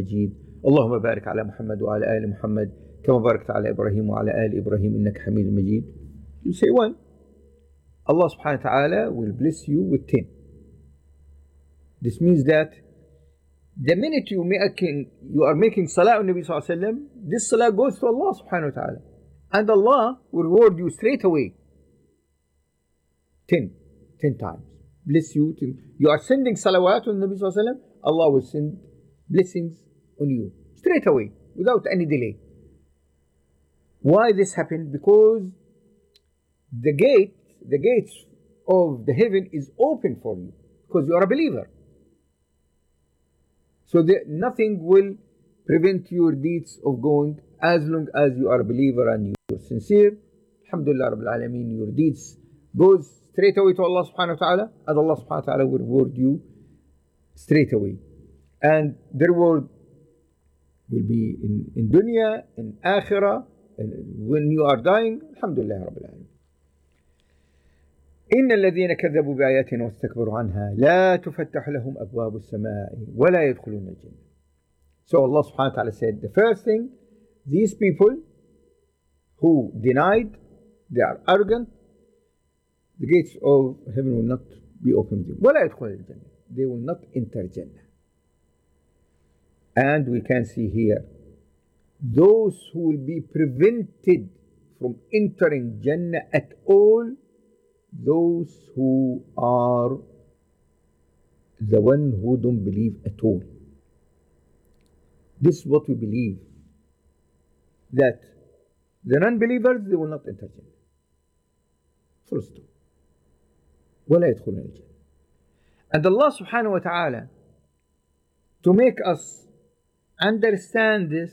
مجيد اللهم بارك على محمد وعلى آل محمد كما باركت على إبراهيم وعلى آل إبراهيم إنك حميد مجيد. You say 1. Allah subhanahu wa ta'ala will bless you with 10. This means that the minute you are making salah on Nabi sallallahu alayhi wa sallam, this salah goes to Allah subhanahu wa ta'ala. And Allah will reward you straight away. 10 times. Bless you. You are sending salawat on Nabi sallallahu alayhi wa sallam, Allah will send blessings on you straight away without any delay. Why this happened? Because the gates of the heaven is open for you because you are a believer. So nothing will prevent your deeds of going as long as you are a believer and you are sincere. Alhamdulillah Rabbil Alameen, your deeds goes straight away to Allah subhanahu wa ta'ala, and Allah subhanahu wa ta'ala will reward you straight away. And the reward will be in dunya, in akhirah, and when you are dying. Alhamdulillah Rabbil Alameen. إن الذين كذبوا بآياتنا واستكبروا عنها لا تفتح لهم أبواب السماء ولا يدخلون الجنة. So Allah subhanahu wa ta'ala said, the first thing, these people who denied, they are arrogant, the gates of heaven will not be open to them. ولا يدخلون الجنة. They will not enter Jannah. And we can see here, those who will be prevented from entering Jannah at all, those who are the one who don't believe at all. This is what we believe, that the non-believers, they will not enter Jannah. Full stop. ولا يدخلون الجنة. And Allah subhanahu wa ta'ala, to make us understand this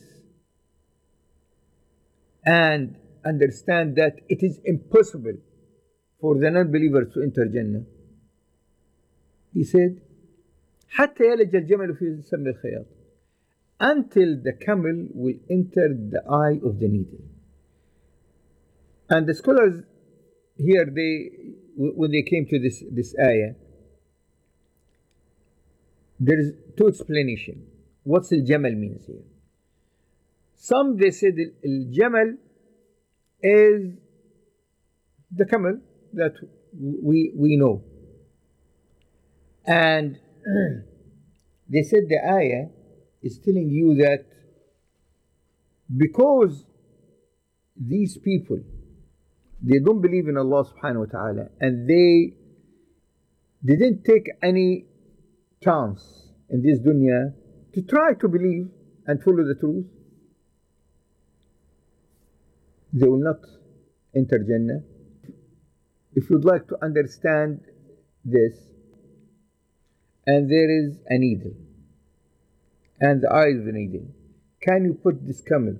and understand that it is impossible for the non-believers to enter Jannah, He said, حتى يلج الجمل في سم الخياط, until the camel will enter the eye of the needle. And the scholars here, when they came to this ayah, there is 2 explanations. What's al-jamal means here? Some, they said al-jamal is the camel that we know. And they said the ayah is telling you that because these people, they don't believe in Allah subhanahu wa ta'ala, and they didn't take any chance in this dunya to try to believe and follow the truth, they will not enter Jannah. If you'd like to understand this, and there is a needle, and the eye of the needle, can you put this camel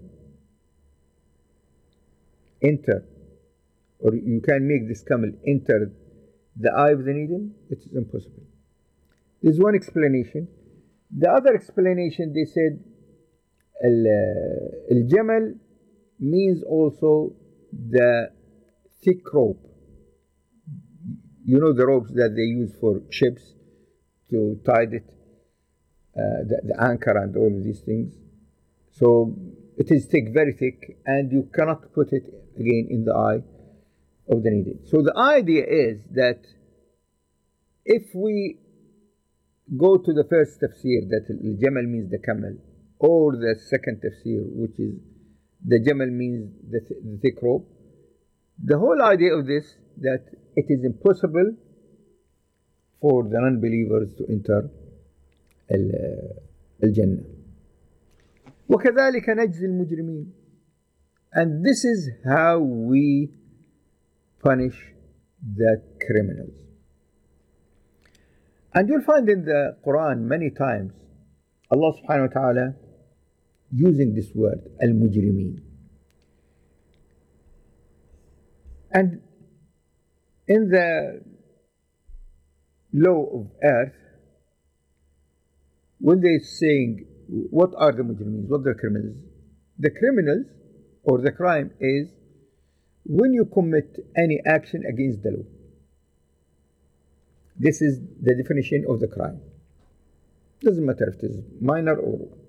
enter, or you can make this camel enter the eye of the needle? It is impossible. There's one explanation. The other explanation, they said al-jamal means also the thick rope. You know the ropes that they use for ships to tie it, the anchor and all of these things. So it is thick, very thick, and you cannot put it again in the eye of the needle. So the idea is that if we go to the first tafsir, that al-jamal means the camel, or the second tafsir, which is the jamal means the thick rope, the whole idea of this, that it is impossible for the non-believers to enter al-Jannah. وَكَذَلِكَ نَجْزِي الْمُجْرِمِينَ. And this is how we punish the criminals. And you'll find in the Quran many times Allah subhanahu wa ta'ala using this word, al-mujrimeen. And in the law of earth, when they're saying, what are the mujrimeen, what are the criminals? The criminals, or the crime, is when you commit any action against the law. This is the definition of the crime. Doesn't matter if it is minor or